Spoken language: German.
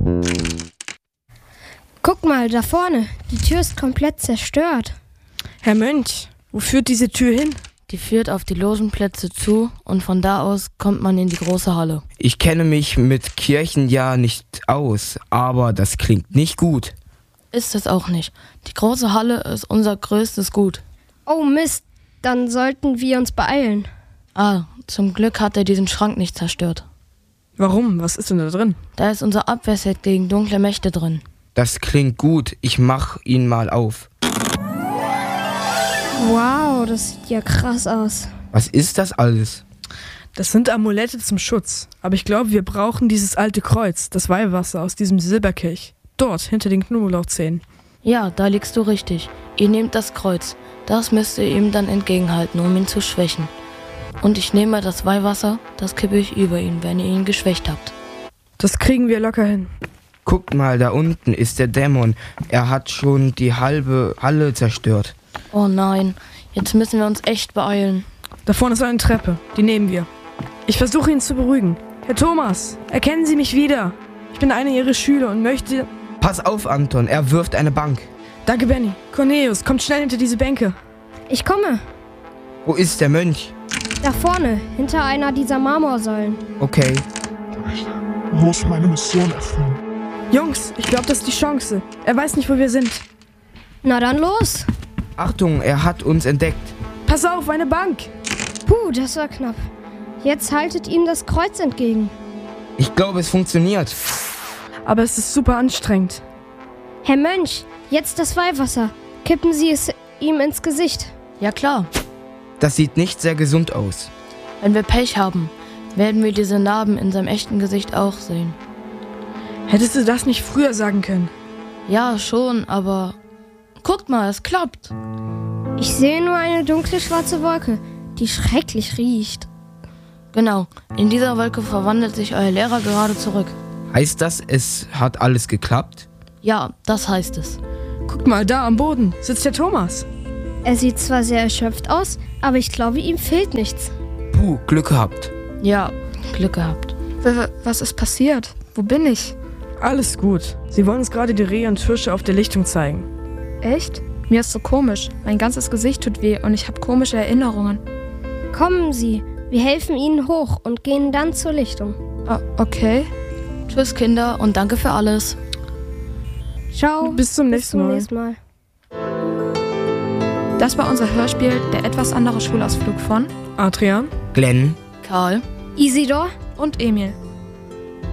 Guck mal, da vorne. Die Tür ist komplett zerstört. Herr Mönch, wo führt diese Tür hin? Die führt auf die Logenplätze zu und von da aus kommt man in die große Halle. Ich kenne mich mit Kirchen ja nicht aus, aber das klingt nicht gut. Ist es auch nicht. Die große Halle ist unser größtes Gut. Oh Mist, dann sollten wir uns beeilen. Zum Glück hat er diesen Schrank nicht zerstört. Warum? Was ist denn da drin? Da ist unser Abwehrset gegen dunkle Mächte drin. Das klingt gut, ich mach ihn mal auf. Wow, das sieht ja krass aus. Was ist das alles? Das sind Amulette zum Schutz. Aber ich glaube, wir brauchen dieses alte Kreuz, das Weihwasser aus diesem Silberkelch. Dort, hinter den Knoblauchzehen. Ja, da liegst du richtig. Ihr nehmt das Kreuz. Das müsst ihr ihm dann entgegenhalten, um ihn zu schwächen. Und ich nehme das Weihwasser, das kippe ich über ihn, wenn ihr ihn geschwächt habt. Das kriegen wir locker hin. Guckt mal, da unten ist der Dämon. Er hat schon die halbe Halle zerstört. Oh nein, jetzt müssen wir uns echt beeilen. Da vorne ist eine Treppe, die nehmen wir. Ich versuche ihn zu beruhigen. Herr Thomas, erkennen Sie mich wieder? Ich bin einer Ihrer Schüler und möchte... Pass auf, Anton, er wirft eine Bank. Danke, Benny. Cornelius, kommt schnell hinter diese Bänke. Ich komme. Wo ist der Mönch? Da vorne, hinter einer dieser Marmorsäulen. Okay. Ich muss meine Mission erfüllen. Jungs, ich glaube, das ist die Chance. Er weiß nicht, wo wir sind. Na dann los. Achtung, er hat uns entdeckt. Pass auf, eine Bank. Puh, das war knapp. Jetzt haltet ihm das Kreuz entgegen. Ich glaube, es funktioniert. Aber es ist super anstrengend. Herr Mönch, jetzt das Weihwasser. Kippen Sie es ihm ins Gesicht. Ja klar, Das sieht nicht sehr gesund aus. wenn wir Pech haben, werden wir diese Narben in seinem echten Gesicht auch sehen. Hättest du das nicht früher sagen können? Ja, schon, aber... Guckt mal, es klappt. Ich sehe nur eine dunkle schwarze Wolke, die schrecklich riecht. Genau, in dieser Wolke verwandelt sich euer Lehrer gerade zurück. Heißt das, es hat alles geklappt? Ja, das heißt es. Guck mal, da am Boden sitzt der Thomas. Er sieht zwar sehr erschöpft aus, aber ich glaube, ihm fehlt nichts. Puh, Glück gehabt. Ja, Glück gehabt. Was ist passiert? Wo bin ich? Alles gut. Sie wollen uns gerade die Rehe und Hirsche auf der Lichtung zeigen. Echt? Mir ist so komisch. Mein ganzes Gesicht tut weh und ich habe komische Erinnerungen. Kommen Sie, wir helfen Ihnen hoch und gehen dann zur Lichtung. Okay. Tschüss, Kinder, und danke für alles. Ciao. Bis zum nächsten Mal. Mal. Das war unser Hörspiel Der etwas andere Schulausflug von Adrian? Glenn? Karl? Isidor? und Emil.